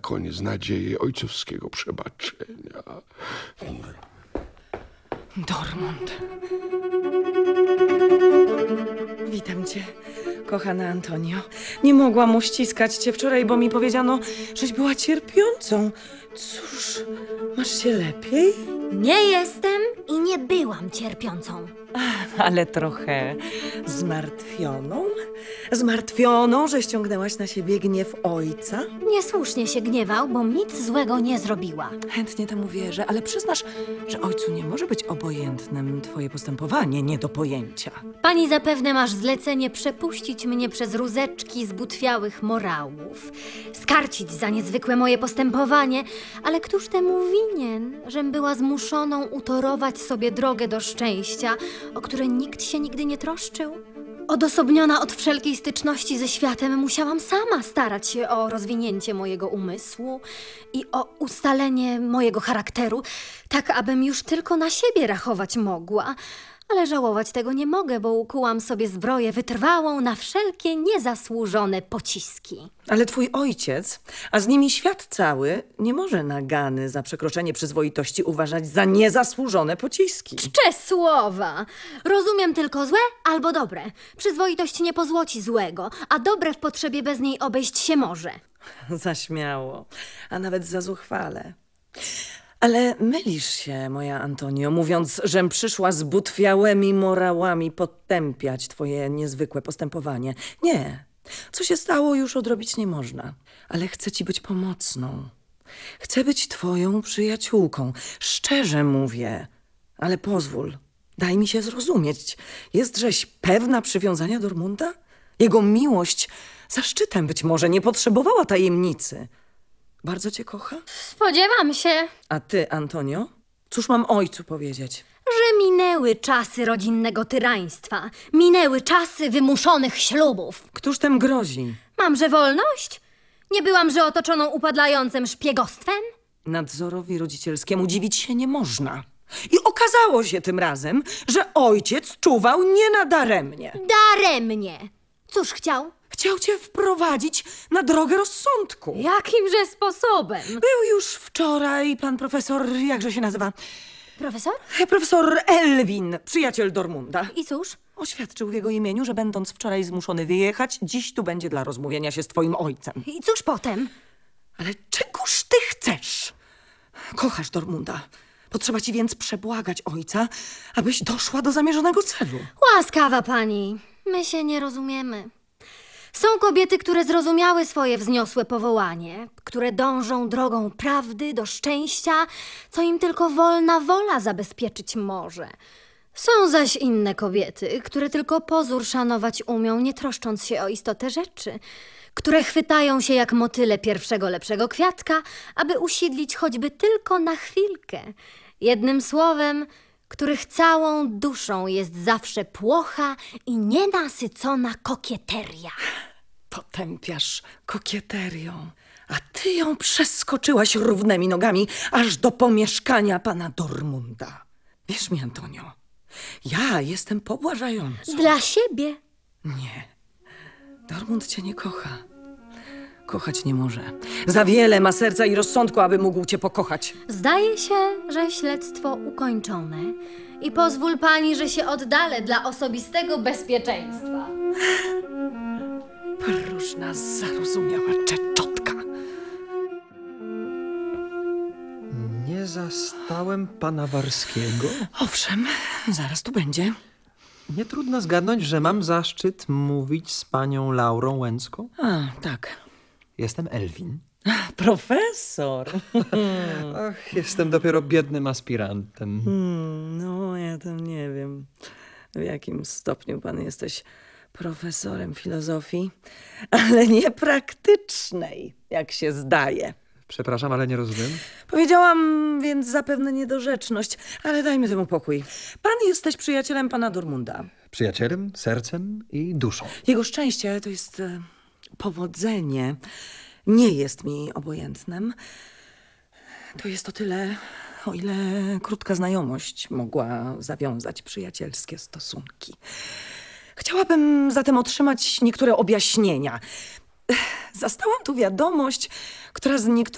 koniec nadzieję ojcowskiego przebaczenia. Dormund. Witam cię, kochana Antonio. Nie mogłam uściskać cię wczoraj, bo mi powiedziano, żeś była cierpiącą. Cóż, masz się lepiej? Nie jestem i nie byłam cierpiącą. Ale trochę zmartwioną? Zmartwioną, że ściągnęłaś na siebie gniew ojca? Niesłusznie się gniewał, bo nic złego nie zrobiła. Chętnie temu wierzę, ale przyznasz, że ojcu nie może być obojętnym twoje postępowanie, nie do pojęcia. Pani zapewne masz zlecenie przepuścić mnie przez rózeczki zbutwiałych morałów, skarcić za niezwykłe moje postępowanie, ale któż temu winien, żem była zmuszoną utorować sobie drogę do szczęścia, o które nikt się nigdy nie troszczył? Odosobniona od wszelkiej styczności ze światem, musiałam sama starać się o rozwinięcie mojego umysłu i o ustalenie mojego charakteru, tak abym już tylko na siebie rachować mogła. Ale żałować tego nie mogę, bo ukułam sobie zbroję wytrwałą na wszelkie niezasłużone pociski. Ale twój ojciec, a z nimi świat cały, nie może nagany za przekroczenie przyzwoitości uważać za niezasłużone pociski. Czcze słowa! Rozumiem tylko złe albo dobre. Przyzwoitość nie pozłoci złego, a dobre w potrzebie bez niej obejść się może. Za śmiało, a nawet za zuchwale. Ale mylisz się, moja Antonio, mówiąc, żem przyszła z butwiałymi morałami potępiać twoje niezwykłe postępowanie. Nie, co się stało, już odrobić nie można. Ale chcę ci być pomocną. Chcę być twoją przyjaciółką. Szczerze mówię. Ale pozwól, daj mi się zrozumieć. Jestżeś pewna przywiązania Dormunda? Jego miłość, zaszczytem być może, nie potrzebowała tajemnicy. Bardzo cię kocha? Spodziewam się, A ty, Antonio? Cóż mam ojcu powiedzieć? że minęły czasy rodzinnego tyraństwa. Minęły czasy wymuszonych ślubów. Któż tem grozi? Mamże wolność? Nie byłamże otoczoną upadlającym szpiegostwem? Nadzorowi rodzicielskiemu dziwić się nie można. I okazało się tym razem, że ojciec czuwał nie nadaremnie. Daremnie. Cóż chciał? Chciał cię wprowadzić na drogę rozsądku. Jakimże sposobem? Był już wczoraj pan profesor, jakże się nazywa? Profesor? Profesor Elwin, przyjaciel Dormunda. I cóż? Oświadczył w jego imieniu, że będąc wczoraj zmuszony wyjechać, dziś tu będzie dla rozmówienia się z twoim ojcem. I cóż potem? Ale czegoż ty chcesz? Kochasz Dormunda. Potrzeba ci więc przebłagać ojca, abyś doszła do zamierzonego celu. Łaskawa pani, my się nie rozumiemy. Są kobiety, które zrozumiały swoje wzniosłe powołanie, które dążą drogą prawdy do szczęścia, co im tylko wolna wola zabezpieczyć może. Są zaś inne kobiety, które tylko pozór szanować umią, nie troszcząc się o istotę rzeczy, które chwytają się jak motyle pierwszego lepszego kwiatka, aby usidlić choćby tylko na chwilkę. Jednym słowem, których całą duszą jest zawsze płocha i nienasycona kokieteria. Potępiasz kokieterią, a ty ją przeskoczyłaś równymi nogami aż do pomieszkania pana Dormunda. Wierz mi, Antonio, ja jestem pobłażającą. Dla siebie. Nie, Dormund cię nie kocha. Kochać nie może. Za wiele ma serca i rozsądku, aby mógł cię pokochać. Zdaje się, że śledztwo ukończone i pozwól pani, że się oddalę dla osobistego bezpieczeństwa. Próżna, zarozumiała czeczotka. Nie zastałem pana Warskiego. Owszem, zaraz tu będzie. Nie trudno zgadnąć, że mam zaszczyt mówić z panią Laurą Łęcką. A, tak. Jestem Elwin. Profesor. Ach, jestem dopiero biednym aspirantem. No, ja tam nie wiem, w jakim stopniu pan jesteś profesorem filozofii, ale nie praktycznej, jak się zdaje. Przepraszam, ale nie rozumiem. Powiedziałam więc zapewne niedorzeczność, ale dajmy temu pokój. Pan jesteś przyjacielem pana Dormunda. Przyjacielem, sercem i duszą. Jego szczęście to jest powodzenie. Nie jest mi obojętnym. To jest o tyle, o ile krótka znajomość mogła zawiązać przyjacielskie stosunki. Chciałabym zatem otrzymać niektóre objaśnienia. Zastałam tu wiadomość, która z niektórych